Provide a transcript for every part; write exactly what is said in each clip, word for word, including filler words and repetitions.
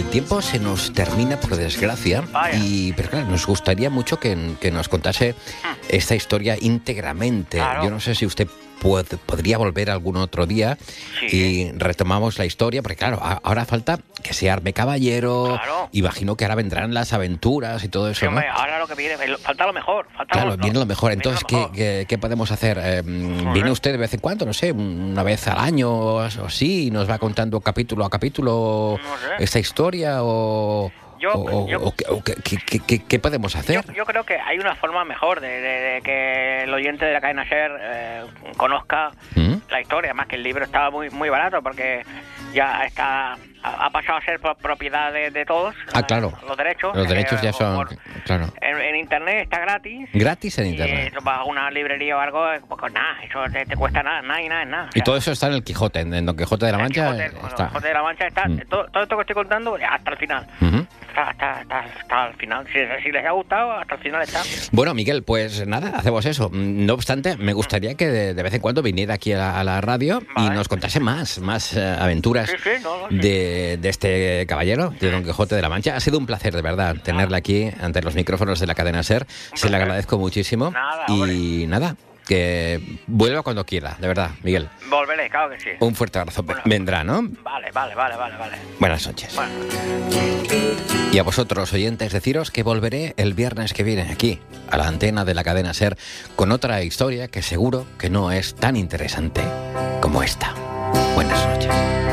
el tiempo se nos termina, por desgracia, y pero claro, nos gustaría mucho que, que nos contase esta historia íntegramente. Claro. Yo no sé si usted puede, podría volver algún otro día Sí. y retomamos la historia, porque claro, a- ahora falta que se arme caballero, Claro. imagino que ahora vendrán las aventuras y todo eso, Sí, ¿no? hombre, ahora lo que viene, el- falta lo mejor. Falta Claro, lo, viene lo mejor. viene Entonces, lo ¿qué, mejor. qué, qué podemos hacer? Eh, ¿Viene sé. usted de vez en cuando? No sé, una vez al año o así, y nos va contando capítulo a capítulo No sé. esta historia o... Yo- o, yo- o qué- o qué, qué- qué- qué- qué podemos hacer? Yo, yo creo que hay una forma mejor de, de- de que el oyente de la cadena SER eh, conozca ¿Mm? la historia. Además que el libro estaba muy muy barato porque ya está ha, ha pasado a ser pro- propiedad de, de todos. Ah, eh, claro. Los derechos. Los derechos eh, ya son... por- Claro. en, en internet está gratis. Gratis en Y internet. eh, vas a una librería o algo, eh, pues nada, eso te, te cuesta nada, nada y nada, es nada. O Y sea, todo eso está en el Quijote, en, en Don Quijote de la el Mancha. Quijote, eh, bueno, está. el Quijote de la Mancha está, Mm. todo, todo esto que estoy contando hasta el final. Ujú. Está, está, está, está al final. Si, si les ha gustado, hasta el final está. Bueno, Miguel, pues nada, hacemos eso. No obstante, me gustaría que de, de vez en cuando viniera aquí a la, a la radio y Vale. nos contase más, más eh, aventuras Sí, sí, no, no, sí. de, de este caballero, de Don Quijote de la Mancha. Ha sido un placer, de verdad, tenerle aquí ante los micrófonos de la cadena SER. Se le placer. agradezco muchísimo. Nada, y nada, que vuelva cuando quiera, de verdad, Miguel. Volveré, claro que sí. Un fuerte abrazo. Bueno. Vendrá, ¿no? Vale, vale, vale, vale, vale. Buenas noches. Bueno, Y a vosotros, oyentes, deciros que volveré el viernes que viene aquí, a la antena de la cadena SER, con otra historia que seguro que no es tan interesante como esta. Buenas noches.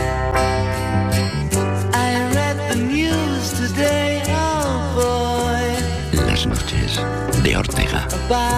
I read the news today, oh boy, Las noches de Ortega. about